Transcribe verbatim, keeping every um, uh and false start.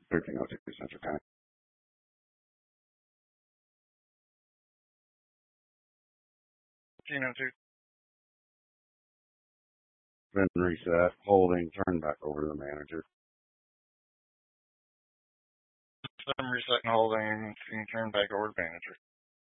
thirteen oh two Central Time. thirteen oh two. Then reset, holding, turn back over to the manager. System reset and holding, and turn back over to manager.